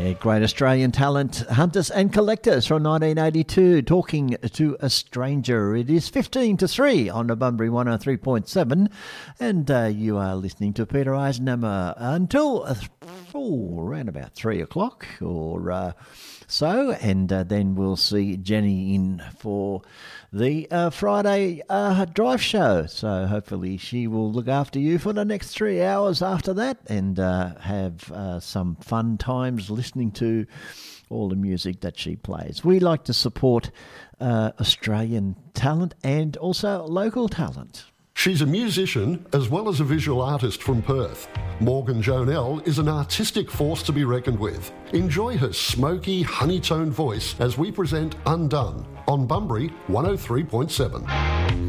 Yeah, great Australian talent, Hunters and Collectors from 1982, Talking to a Stranger. It is 15 to 3 on the Bunbury 103.7, and you are listening to Peter Eisenhammer until around about 3 o'clock or so, and then we'll see Jenny in for the Friday drive show. So hopefully she will look after you for the next 3 hours after that and have some fun times listening to all the music that she plays. We like to support Australian talent and also local talent. She's a musician as well as a visual artist from Perth. Morgan Jonell is an artistic force to be reckoned with. Enjoy her smoky, honey-toned voice as we present Undone on Bunbury 103.7.